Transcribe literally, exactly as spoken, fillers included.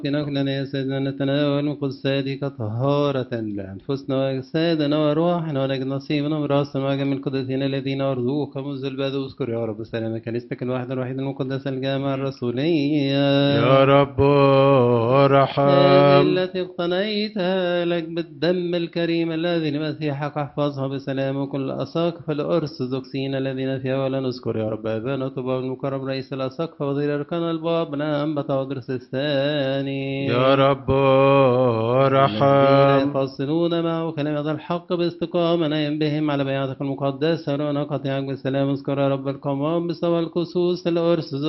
كلنا يا سيدنا نتناول من قدساتك طهارة لأنفسنا وأجسادنا وأرواحنا ولك نصيبنا وراسنا وجميع القدسين الذين أرجوك منذ البدء. اذكر يا رب سلام كنيستك الواحدة الوحيدة المقدسة الجامعة الرسولية يا رب هذه ارحم. التي اقتنيتها لك بالدم الكريم الذي لمسيحك احفظها بسلام وكل أساقفة الأرثوذكسيين الذين فيها. ولا نذكر يا رب أبانا طوبى المكرم رئيس الأساقفة وزير أركان الباب نعم بتودرس الثاني يا رب الذين ارحم. يفصلون معه كلمة الحق باستقامة نايم بهم على بيعتك المقدسة ونقطعك بالسلام. اذكر يا رب القوام بسوى الكسوس الأرثوذكسيين